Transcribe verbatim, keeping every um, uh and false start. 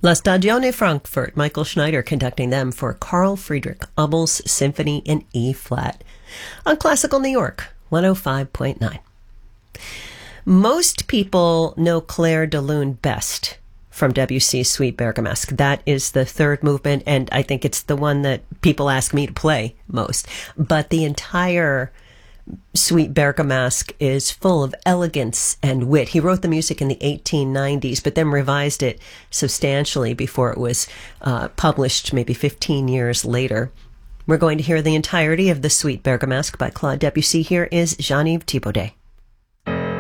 La Stagione Frankfurt, Michael Schneider conducting them for Carl Friedrich Hubbell's Symphony in E-flat on Classical New York, one oh five point nine. Most people know Clair de Lune best from Debussy's Suite Bergamasque. That is the third movement, and I think it's the one that people ask me to play most. But the entire Suite Bergamasque is full of elegance and wit. He wrote the music in the eighteen nineties, but then revised it substantially before it was uh, published maybe fifteen years later. We're going to hear the entirety of the Suite Bergamasque by Claude Debussy. Here is Jean-Yves Thibaudet.